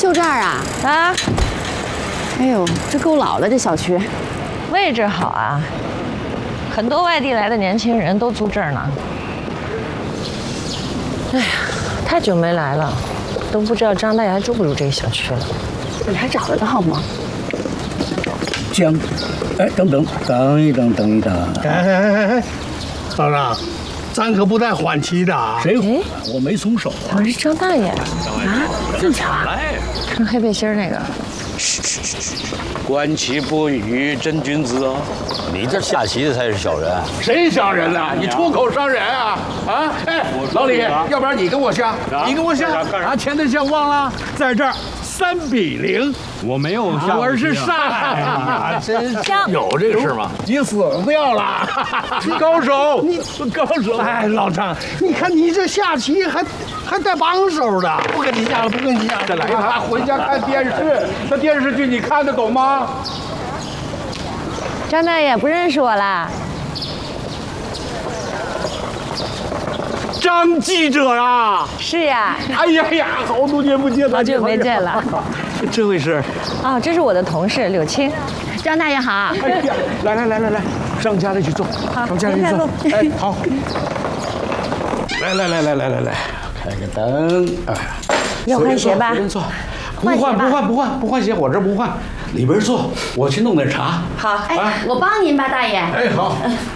就这儿啊？ 啊， 哎呦，这够老的这小区。 位置好啊，很多外地来的年轻人都租这儿呢。哎呀，太久没来了，都不知道张大爷还住不住这个小区了。 你还找得到吗？ 江，哎，等一等。 哎，老张，咱可不带缓期的啊！ 谁缓？我没松手啊！ 我是张大爷啊，这么巧啊？穿黑背心那个。 观其不语，真君子哦。 你这下棋的才是小人。 谁伤人了？你出口伤人啊！啊！哎，老李，要不然你跟我下，你跟我下啊！前对象忘了，在这儿3-0， 我没有下， 我是上海，真有这个事吗？ 你死掉了，高手，你高手！哎，老张，你看你这下棋还带帮手的，不跟你下了，再来一盘，回家看电视，那电视剧你看得懂吗？ 张大爷不认识我啦？ 张记者啊！ 是呀。 哎呀，好多年不见了， 好久没见了。 这位是？ 哦，这是我的同事柳青。 张大爷好。 哎呀，来，上家里去坐。 好， 上家里去坐。哎，好。来，开个灯。哎， 要换鞋吧？ 随便坐。不换鞋，我这不换。里边坐，我去弄点茶。 好。 哎，我帮您吧，大爷。 哎，好。